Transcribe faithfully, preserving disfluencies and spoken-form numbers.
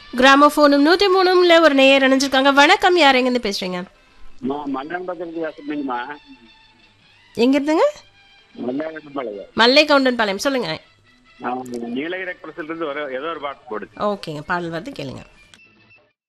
கிராமபோனும் நூத்தி மூணுல ஒரு நேயர் இணைஞ்சிருக்காங்க. வணக்கம், யார் எங்க இருந்து பேசுறீங்க? எங்க இருந்துங்க? மல்லை கவுண்டன் பாளையம், சொல்லுங்க. நீலகிரி எக்ஸ்பிரஸ்ல இருந்து ஒரு ஏதோ ஒரு பாட்டு போடுச்சு. ஓகேங்க, பாடல் வந்து கேளுங்க.